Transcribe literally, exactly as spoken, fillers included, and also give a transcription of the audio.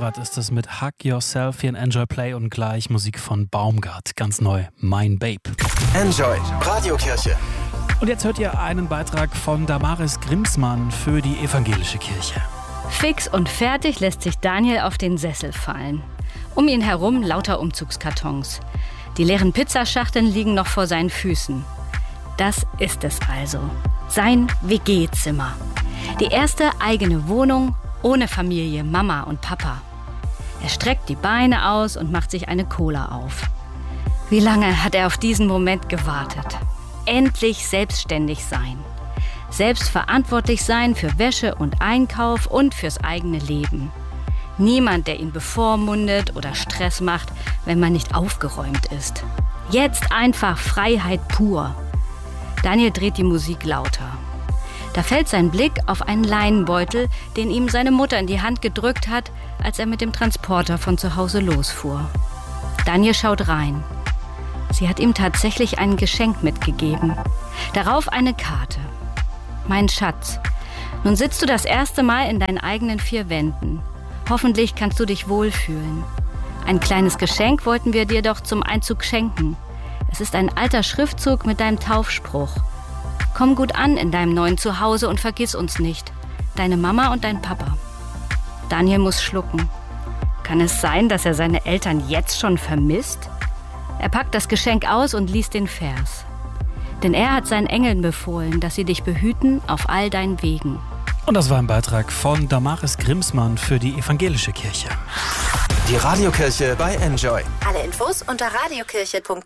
Konrad ist es mit Hug Yourself hier in Enjoy Play und gleich Musik von Baumgart. Ganz neu, Mein Babe. Enjoy, Radiokirche. Und jetzt hört ihr einen Beitrag von Damaris Grimsmann für die evangelische Kirche. Fix und fertig lässt sich Daniel auf den Sessel fallen. Um ihn herum lauter Umzugskartons. Die leeren Pizzaschachteln liegen noch vor seinen Füßen. Das ist es also. Sein W G-Zimmer. Die erste eigene Wohnung ohne Familie, Mama und Papa. Er streckt die Beine aus und macht sich eine Cola auf. Wie lange hat er auf diesen Moment gewartet? Endlich selbstständig sein. Selbstverantwortlich sein für Wäsche und Einkauf und fürs eigene Leben. Niemand, der ihn bevormundet oder Stress macht, wenn man nicht aufgeräumt ist. Jetzt einfach Freiheit pur. Daniel dreht die Musik lauter. Da fällt sein Blick auf einen Leinenbeutel, den ihm seine Mutter in die Hand gedrückt hat, als er mit dem Transporter von zu Hause losfuhr. Daniel schaut rein. Sie hat ihm tatsächlich ein Geschenk mitgegeben. Darauf eine Karte. Mein Schatz, nun sitzt du das erste Mal in deinen eigenen vier Wänden. Hoffentlich kannst du dich wohlfühlen. Ein kleines Geschenk wollten wir dir doch zum Einzug schenken. Es ist ein alter Schriftzug mit deinem Taufspruch. Komm gut an in deinem neuen Zuhause und vergiss uns nicht. Deine Mama und dein Papa. Daniel muss schlucken. Kann es sein, dass er seine Eltern jetzt schon vermisst? Er packt das Geschenk aus und liest den Vers. Denn er hat seinen Engeln befohlen, dass sie dich behüten auf all deinen Wegen. Und das war ein Beitrag von Damaris Grimsmann für die evangelische Kirche. Die Radiokirche bei Enjoy. Alle Infos unter radiokirche punkt